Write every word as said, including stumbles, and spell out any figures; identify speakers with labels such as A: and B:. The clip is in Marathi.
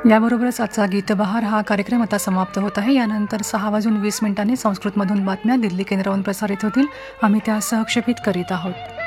A: याबरोबरच आजचा गीतबहार हा कार्यक्रम आता समाप्त होत आहे. यानंतर सहा वाजून वीस मिनिटांनी संस्कृतमधून बातम्या दिल्ली केंद्रावरून प्रसारित होतील. आम्ही त्या सहक्षेपित करीत आहोत.